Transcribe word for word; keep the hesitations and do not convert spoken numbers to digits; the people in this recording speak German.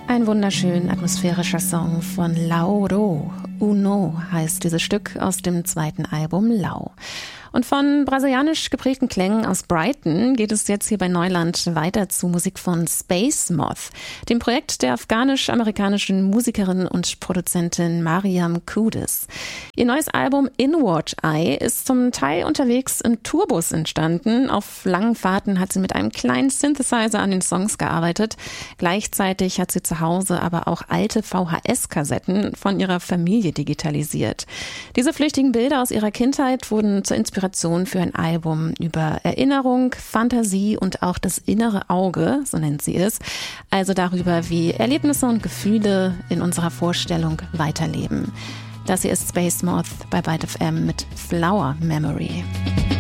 Ein wunderschön atmosphärischer Song von Lauro. Uno heißt dieses Stück aus dem zweiten Album Lau. Und von brasilianisch geprägten Klängen aus Brighton geht es jetzt hier bei Neuland weiter zu Musik von Space Moth, dem Projekt der afghanisch-amerikanischen Musikerin und Produzentin Mariam Kudis. Ihr neues Album Inward Eye ist zum Teil unterwegs im Tourbus entstanden. Auf langen Fahrten hat sie mit einem kleinen Synthesizer an den Songs gearbeitet. Gleichzeitig hat sie zu Hause aber auch alte V H S-Kassetten von ihrer Familie digitalisiert. Diese flüchtigen Bilder aus ihrer Kindheit wurden zur Inspiration für ein Album über Erinnerung, Fantasie und auch das innere Auge, so nennt sie es. Also darüber, wie Erlebnisse und Gefühle in unserer Vorstellung weiterleben. Das hier ist Space Moth bei Byte F M mit Flower Memory.